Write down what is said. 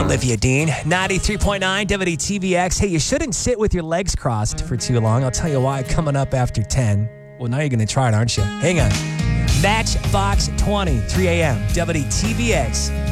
Olivia Dean, 93.9 WTVX. Hey, you shouldn't sit with your legs crossed for too long. I'll tell you why coming up after 10. Well, now you're going to try it, aren't you? Hang on. Matchbox 20, 3 a.m. WTVX.